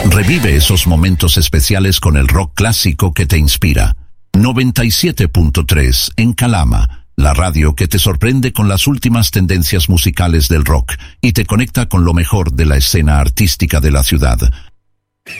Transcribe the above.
Revive esos momentos especiales con el rock clásico que te inspira. 97.3 en Calama, la radio que te sorprende con las últimas tendencias musicales del rock y te conecta con lo mejor de la escena artística de la ciudad.